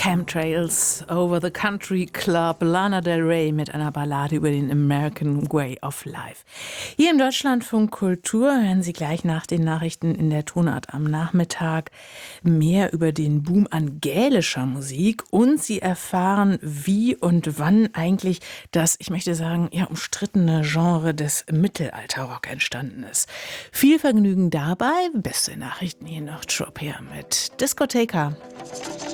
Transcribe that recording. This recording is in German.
Chemtrails Over the Country Club, Lana Del Rey mit einer Ballade über den American Way of Life. Hier im Deutschlandfunk Kultur hören Sie gleich nach den Nachrichten in der Tonart am Nachmittag mehr über den Boom an gälischer Musik und Sie erfahren, wie und wann eigentlich das, ich möchte sagen, ja, umstrittene Genre des Mittelalterrock entstanden ist. Viel Vergnügen dabei. Beste Nachrichten hier noch Tropia mit Discotheca.